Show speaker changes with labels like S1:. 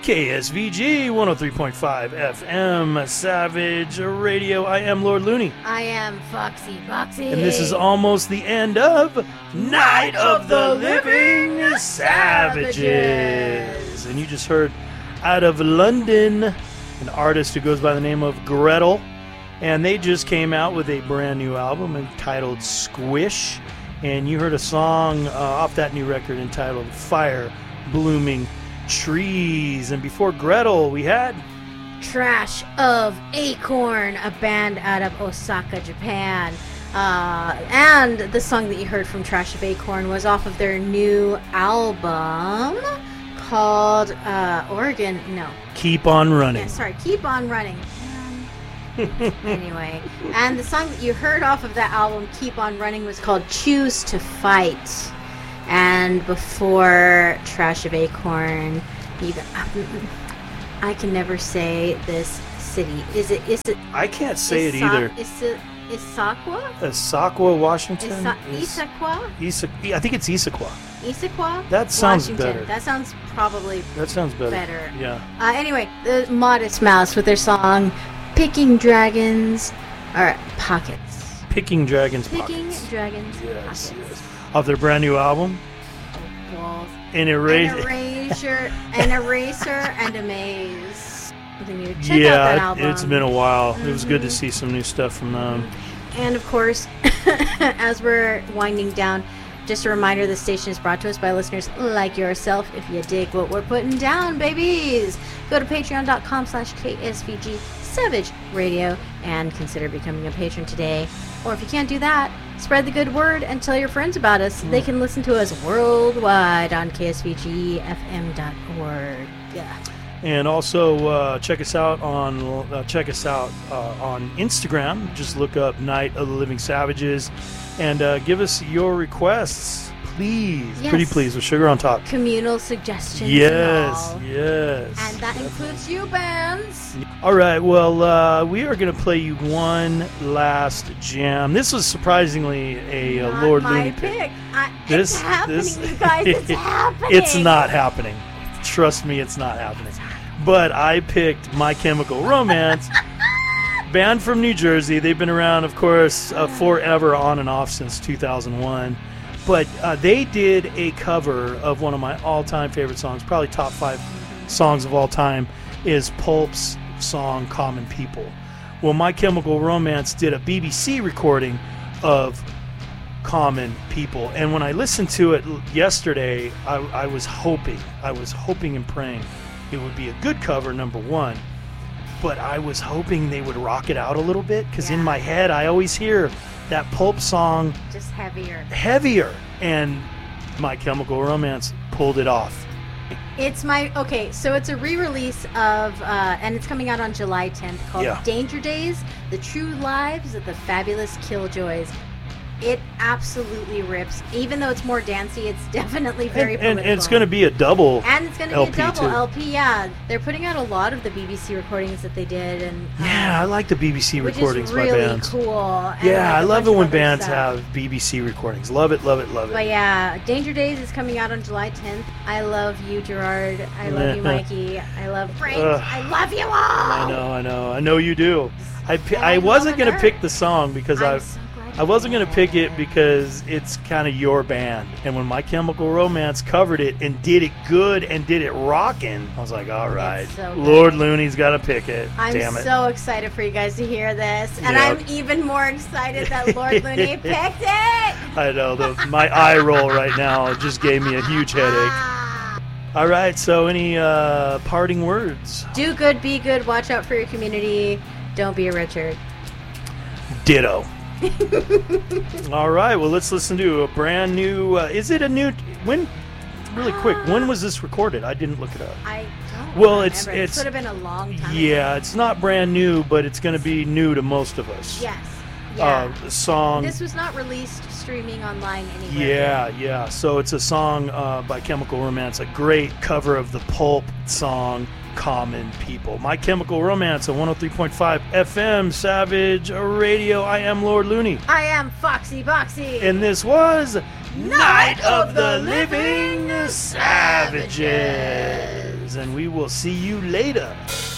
S1: KSVG 103.5 FM Savage Radio. I am Lord Looney.
S2: I am Foxy Foxy.
S1: And this is almost the end of Night of the Living Savages. And you just heard out of London an artist who goes by the name of Gretel. And they just came out with a brand new album entitled Squish. And you heard a song off that new record entitled Fire Blooming Trees. And before Gretel, we had
S2: Trash of Acorn, a band out of Osaka, Japan. And the song that you heard from Trash of Acorn was off of their new album called
S1: Keep on Running.
S2: Yeah, sorry, Keep on Running. Anyway, and the song that you heard off of that album, Keep on Running, was called Choose to Fight. And before Trash of Acorn, I can never say this city. Is it?
S1: I can't say it either.
S2: Issaquah?
S1: Issaquah, Washington?
S2: Issaquah?
S1: I think it's Issaquah.
S2: Issaquah?
S1: That sounds
S2: Washington.
S1: better.
S2: That sounds better.
S1: Yeah.
S2: Anyway, the Modest Mouse with their song Picking Dragons Pockets.
S1: Picking Dragons
S2: Picking
S1: Pockets.
S2: Dragons
S1: Yes,
S2: Pockets.
S1: yes. Of their brand new album, An Eraser
S2: and a Maze. Check out that album.
S1: It's been a while. It was good to see some new stuff from them.
S2: And of course, as we're winding down, just a reminder, the station is brought to us by listeners like yourself. If you dig what we're putting down, babies, go to patreon.com/KSVG Savage Radio and consider becoming a patron today. Or if you can't do that, spread the good word and tell your friends about us. They can listen to us worldwide on ksvgfm.org. Yeah.
S1: And also check us out on Instagram. Just look up Night of the Living Savages and give us your requests, please.
S2: Yes.
S1: Pretty please, with sugar on top.
S2: Communal suggestions.
S1: Yes,
S2: and all.
S1: yes.
S2: And that includes you, bands.
S1: All right, well, we are going to play you one last jam. This was surprisingly a Lord Looney pick.
S2: It's happening, you guys. It's happening.
S1: It's not happening. Trust me, it's not happening. But I picked My Chemical Romance, band from New Jersey. They've been around, of course, forever, on and off since 2001. But they did a cover of one of my all-time favorite songs, probably top 5 songs of all time, is Pulp's song Common People. Well, My Chemical Romance did a BBC recording of Common People, and when I listened to it yesterday, I was hoping and praying it would be a good cover, number one, but I was hoping they would rock it out a little bit, because in my head I always hear that Pulp song
S2: just heavier,
S1: and My Chemical Romance pulled it off.
S2: So it's a re-release of, and it's coming out on July 10th, called Danger Days, The True Lives of the Fabulous Killjoys. It absolutely rips. Even though it's more dancey, it's definitely very political.
S1: And it's going to be a double
S2: And it's going to be a double LP, yeah. They're putting out a lot of the BBC recordings that they did. And
S1: I like the BBC recordings by bands.
S2: Which is really cool.
S1: Yeah, I love it when bands have BBC recordings. Love it, love it, love it.
S2: But yeah, Danger Days is coming out on July 10th. I love you, Gerard. I love you, Mikey. I love Frank. I love you all.
S1: I know you do. I wasn't going to pick the song because I wasn't going to pick it because it's kind of your band. And when My Chemical Romance covered it and did it good and did it rockin', I was like, all right, so Lord Looney's got to pick it. Damn it.
S2: I'm so excited for you guys to hear this. And I'm even more excited that Lord Looney picked it.
S1: I know. My eye roll right now just gave me a huge headache. All right, so any parting words?
S2: Do good, be good, watch out for your community. Don't be a Richard.
S1: Ditto. All right, well, let's listen to a brand new is it a new when was this recorded? I didn't look it up.
S2: I don't
S1: it
S2: could have been a long time
S1: ago.
S2: ago.
S1: It's not brand new, but it's going to be new to most of us.
S2: Yes. Yeah.
S1: The song,
S2: this was not released streaming online anywhere.
S1: Yeah, so it's a song by Chemical Romance, a great cover of the Pulp song Common People. My Chemical Romance on 103.5 FM Savage Radio. I am Lord Looney.
S2: I am Foxy Boxy.
S1: And this was Night of the Living Savages. and we will see you later.